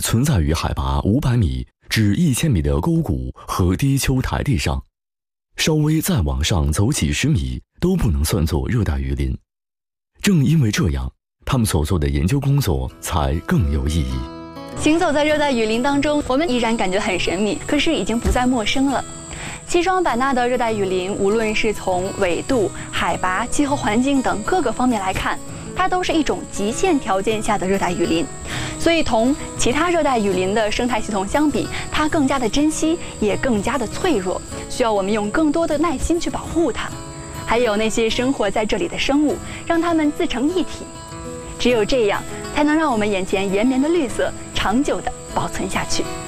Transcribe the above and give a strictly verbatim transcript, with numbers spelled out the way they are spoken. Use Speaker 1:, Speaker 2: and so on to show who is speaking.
Speaker 1: 存在于海拔五百米至一千米的沟谷和低丘台地上，稍微再往上走几十米都不能算作热带雨林。正因为这样，他们所做的研究工作才更有意义。
Speaker 2: 行走在热带雨林当中，我们依然感觉很神秘，可是已经不再陌生了。西双版纳的热带雨林，无论是从纬度、海拔、气候环境等各个方面来看，它都是一种极限条件下的热带雨林。所以同其他热带雨林的生态系统相比，它更加的珍惜，也更加的脆弱，需要我们用更多的耐心去保护它。还有那些生活在这里的生物，让它们自成一体。只有这样，才能让我们眼前延绵的绿色长久地保存下去。